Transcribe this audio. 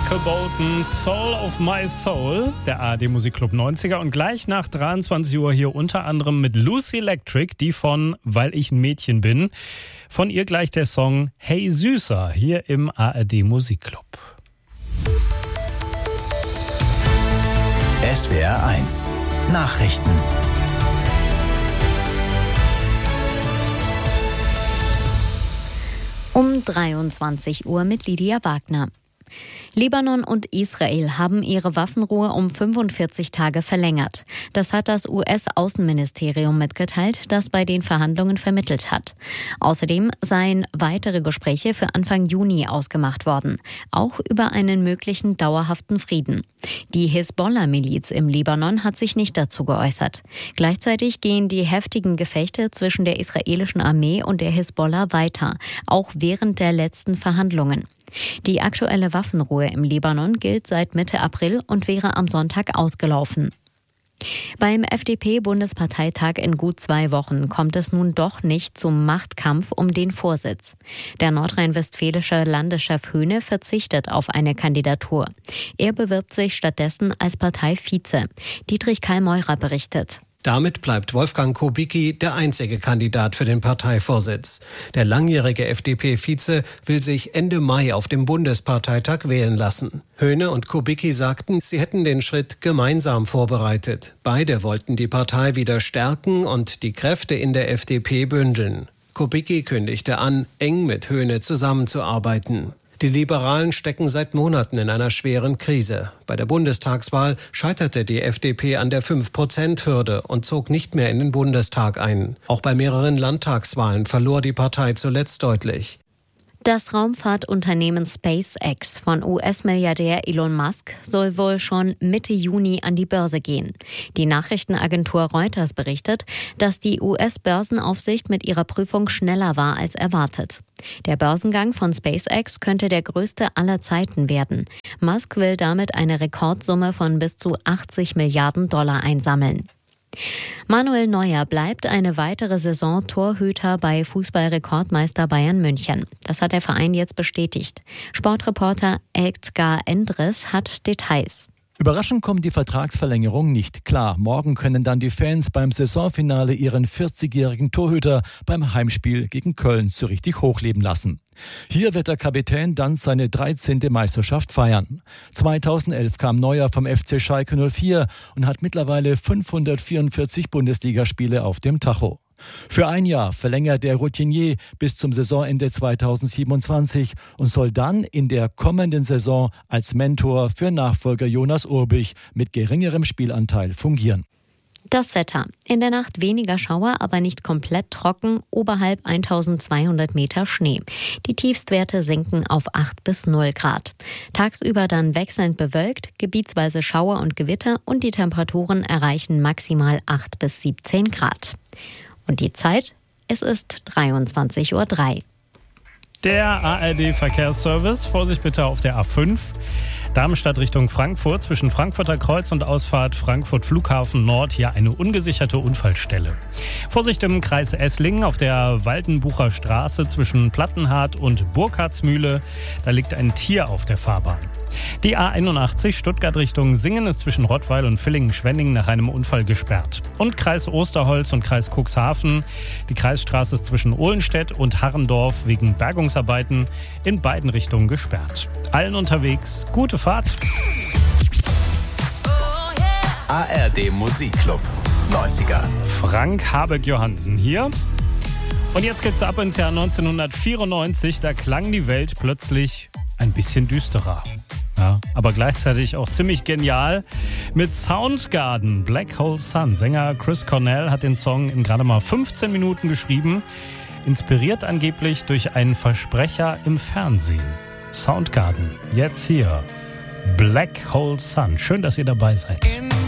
Michael Bolton, Soul of My Soul, der ARD Musikclub 90er. Und gleich nach 23 Uhr hier unter anderem mit Lucy Electric, die von Weil ich ein Mädchen bin. Von ihr gleich der Song Hey Süßer, hier im ARD Musikclub. SWR 1 Nachrichten. Um 23 Uhr mit Lydia Wagner. Libanon und Israel haben ihre Waffenruhe um 45 Tage verlängert. Das hat das US-Außenministerium mitgeteilt, das bei den Verhandlungen vermittelt hat. Außerdem seien weitere Gespräche für Anfang Juni ausgemacht worden, auch über einen möglichen dauerhaften Frieden. Die Hisbollah-Miliz im Libanon hat sich nicht dazu geäußert. Gleichzeitig gehen die heftigen Gefechte zwischen der israelischen Armee und der Hisbollah weiter, auch während der letzten Verhandlungen. Die aktuelle Waffenruhe im Libanon gilt seit Mitte April und wäre am Sonntag ausgelaufen. Beim FDP-Bundesparteitag in gut 2 Wochen kommt es nun doch nicht zum Machtkampf um den Vorsitz. Der nordrhein-westfälische Landeschef Höhne verzichtet auf eine Kandidatur. Er bewirbt sich stattdessen als Parteivize. Dietrich Kallmeurer berichtet. Damit bleibt Wolfgang Kubicki der einzige Kandidat für den Parteivorsitz. Der langjährige FDP-Vize will sich Ende Mai auf dem Bundesparteitag wählen lassen. Höhne und Kubicki sagten, sie hätten den Schritt gemeinsam vorbereitet. Beide wollten die Partei wieder stärken und die Kräfte in der FDP bündeln. Kubicki kündigte an, eng mit Höhne zusammenzuarbeiten. Die Liberalen stecken seit Monaten in einer schweren Krise. Bei der Bundestagswahl scheiterte die FDP an der 5%-Hürde und zog nicht mehr in den Bundestag ein. Auch bei mehreren Landtagswahlen verlor die Partei zuletzt deutlich. Das Raumfahrtunternehmen SpaceX von US-Milliardär Elon Musk soll wohl schon Mitte Juni an die Börse gehen. Die Nachrichtenagentur Reuters berichtet, dass die US-Börsenaufsicht mit ihrer Prüfung schneller war als erwartet. Der Börsengang von SpaceX könnte der größte aller Zeiten werden. Musk will damit eine Rekordsumme von bis zu 80 Milliarden Dollar einsammeln. Manuel Neuer bleibt eine weitere Saison Torhüter bei Fußballrekordmeister Bayern München. Das hat der Verein jetzt bestätigt. Sportreporter Edgar Endres hat Details. Überraschend kommt die Vertragsverlängerung nicht. Klar, morgen können dann die Fans beim Saisonfinale ihren 40-jährigen Torhüter beim Heimspiel gegen Köln so richtig hochleben lassen. Hier wird der Kapitän dann seine 13. Meisterschaft feiern. 2011 kam Neuer vom FC Schalke 04 und hat mittlerweile 544 Bundesligaspiele auf dem Tacho. Für ein Jahr verlängert der Routinier bis zum Saisonende 2027 und soll dann in der kommenden Saison als Mentor für Nachfolger Jonas Urbich mit geringerem Spielanteil fungieren. Das Wetter. In der Nacht weniger Schauer, aber nicht komplett trocken, oberhalb 1200 Meter Schnee. Die Tiefstwerte sinken auf 8 bis 0 Grad. Tagsüber dann wechselnd bewölkt, gebietsweise Schauer und Gewitter und die Temperaturen erreichen maximal 8 bis 17 Grad. Und die Zeit? Es ist 23:03 Uhr. Der ARD-Verkehrsservice. Vorsicht bitte auf der A5. Darmstadt Richtung Frankfurt, zwischen Frankfurter Kreuz und Ausfahrt Frankfurt Flughafen Nord, hier eine ungesicherte Unfallstelle. Vorsicht im Kreis Esslingen auf der Waldenbucher Straße zwischen Plattenhardt und Burkhardsmühle. Da liegt ein Tier auf der Fahrbahn. Die A81 Stuttgart Richtung Singen ist zwischen Rottweil und Villingen-Schwenningen nach einem Unfall gesperrt. Und Kreis Osterholz und Kreis Cuxhaven. Die Kreisstraße ist zwischen Ohlenstedt und Harrendorf wegen Bergungsarbeiten in beiden Richtungen gesperrt. Allen unterwegs gute Fahrt. ARD Musikclub 90er. Frank Habeck-Johansen hier. Und jetzt geht's ab ins Jahr 1994. Da klang die Welt plötzlich ein bisschen düsterer. Ja, aber gleichzeitig auch ziemlich genial. Mit Soundgarden, Black Hole Sun. Sänger Chris Cornell hat den Song in gerade mal 15 Minuten geschrieben. Inspiriert angeblich durch einen Versprecher im Fernsehen. Soundgarden, jetzt hier. Black Hole Sun. Schön, dass ihr dabei seid.